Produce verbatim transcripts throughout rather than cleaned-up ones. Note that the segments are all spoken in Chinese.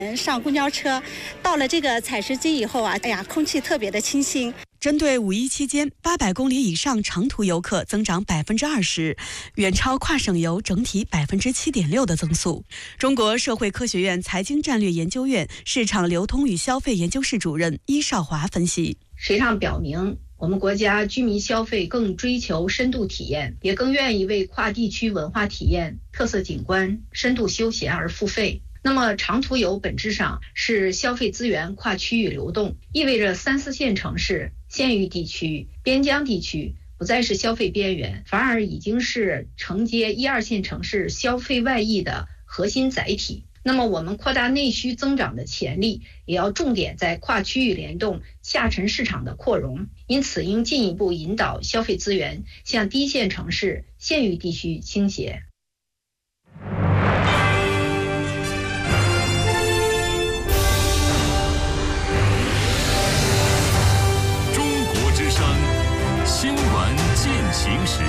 上公交车，到了这个采石矶以后啊，哎呀，空气特别的清新。 针对五一期间八百公里以上长途游客增长百分之二十，远超跨省游整体百分之七点六的增速。中国社会科学院财经战略研究院市场流通与消费研究室主任伊少华分析， 实际上表明，我们国家居民消费更追求深度体验，也更愿意为跨地区文化体验、特色景观、深度休闲而付费。那么长途游本质上是消费资源跨区域流动，意味着三四线城市、县域地区、边疆地区不再是消费边缘，反而已经是承接一二线城市消费外溢的核心载体。那么我们扩大内需增长的潜力，也要重点在跨区域联动、下沉市场的扩容，因此应进一步引导消费资源向低线城市、县域地区倾斜。 新闻进行时，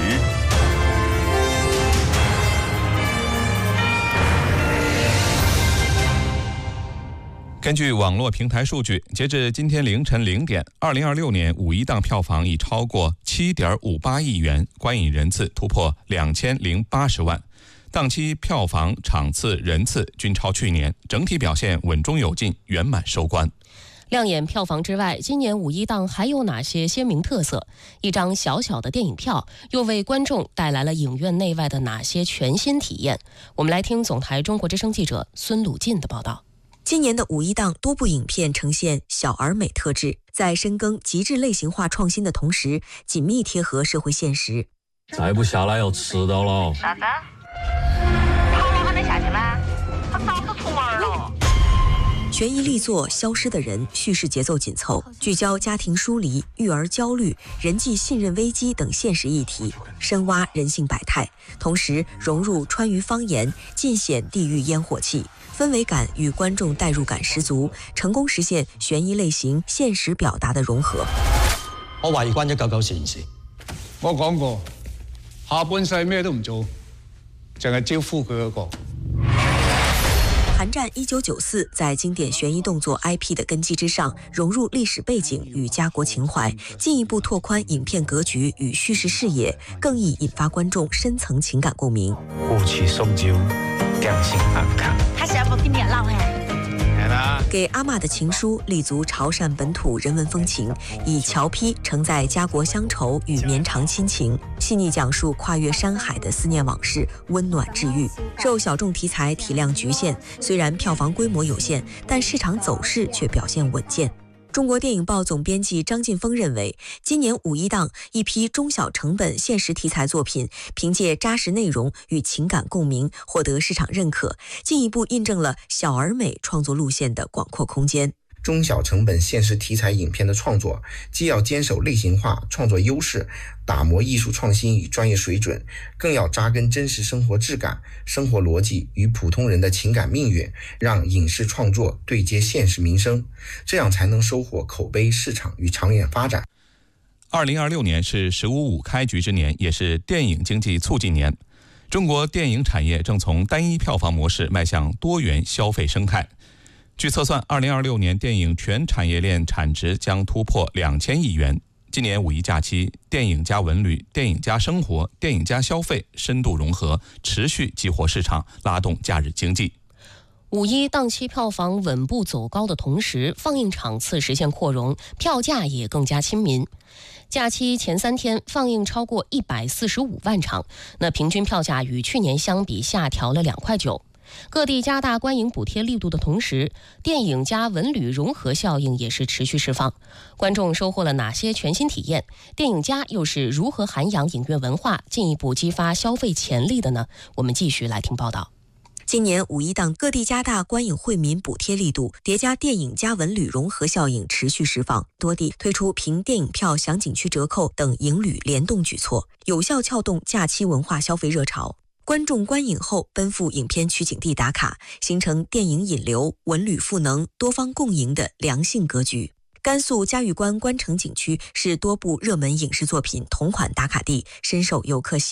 根据网络平台数据，截至今天凌晨零点，二零二六年五一档票房已超过七点五八亿元，观影人次突破两千零八十万，档期票房、场次、人次均超去年，整体表现稳中有进，圆满收官。 亮眼票房之外，今年五一档还有哪些鲜明特色？一张小小的电影票又为观众带来了影院内外的哪些全新体验？我们来听总台中国之声记者孙鲁进的报道。 今年的五一档多部影片呈现小而美特质，在深耕极致类型化创新的同时，紧密贴合社会现实。 再不下来要迟到了。 啥子？paulo还没下去吗？他早就出门了。 悬疑力作《消失的人》叙事节奏紧凑，聚焦家庭疏离、育儿焦虑、人际信任危机等现实议题，深挖人性百态，同时融入川渝方言，尽显地域烟火气，氛围感与观众代入感十足，成功实現懸疑類型現實表達的融合。 我懷疑關咗九九事件事。 我講過，下半世咩都唔做，淨係招呼佢嗰個。 寒戰一九九四在經典懸疑動作 I P 的根基之上，融入歷史背景與家國情懷，進一步拓寬影片格局與敘事視野，更易引發觀眾深層情感共鳴。 互取送酒，良心安康。 他是要不跟你浪哎？ 給阿嬷的情書立足潮汕本土人文風情，以僑批承載家國鄉愁與綿長親情，細膩講述跨越山海的思念往事，溫暖治癒。受小眾題材體量局限，雖然票房規模有限，但市場走勢卻表現穩健。中國電影報總編輯張晉峰認為，今年五一檔一批中小成本現實題材作品，憑借扎實內容與情感共鳴，獲得市場認可，進一步印證了小而美創作路線的廣闊空間。 中小成本現實題材影片的創作，既要堅守類型化創作優勢，打磨藝術創新與專業水準，更要扎根真實生活質感、生活邏輯與普通人的情感命運，讓影視創作對接現實民生，這樣才能收穫口碑、市場與長遠發展。 二零二六年是十五五開局之年，也是電影經濟促進年。中國電影產業正從單一票房模式邁向多元消費生態。據測算，二零二六年電影全產業鏈產值將突破兩千億元。今年五一假期，電影加文旅、電影加生活、電影加消費深度融合，持續激活市場，拉動假日經濟。 五一檔期票房穩步走高的同時，放映場次實現擴容，票價也更加親民。假期前三天放映超過一百四十五萬場，那平均票價與去年相比下調了兩塊九。各地加大觀影補貼力度的同時，電影加文旅融合效應也是持續釋放。觀眾收穫了哪些全新體驗？電影家又是如何涵養影院文化，進一步激發消費潛力的呢？我們繼續來聽報道。 今年五一檔各地加大觀影惠民補貼力度，疊加電影加文旅融合效應持續釋放，多地推出憑電影票享景區折扣等影旅聯動舉措，有效撬動假期文化消費熱潮。觀眾觀影後奔赴影片取景地打卡，形成電影引流、文旅賦能、多方共贏的良性格局。甘肅嘉峪關關城景區是多部熱門影視作品同款打卡地，深受遊客喜愛。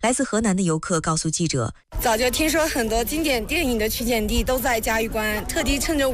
来自河南的游客告诉记者， 早就听说很多经典电影的取景地都在嘉峪关，特地趁着